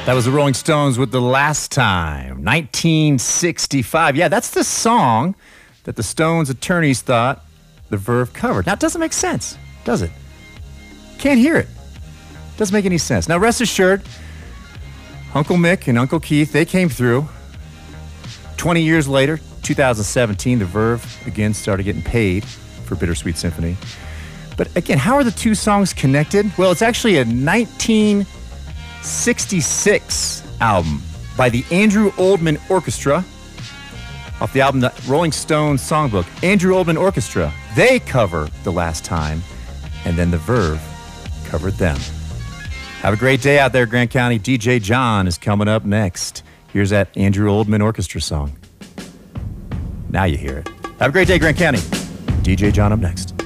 That was the Rolling Stones with The Last Time, 1965. Yeah, that's the song that the Stones attorneys thought the Verve covered. Now, it doesn't make sense, does it? Can't hear it. Doesn't make any sense. Now, rest assured, Uncle Mick and Uncle Keith, they came through. 20 years later, 2017, the Verve again started getting paid for Bittersweet Symphony. But again, how are the two songs connected? Well, it's actually a 1966 album by the Andrew Oldham Orchestra off the album The Rolling Stones Songbook. Andrew Oldham Orchestra, they cover The Last Time, and then the Verve covered them. Have a great day out there, Grant County. DJ John is coming up next. Here's that Andrew Oldham Orchestra song. Now you hear it. Have a great day, Grant County. DJ John up next.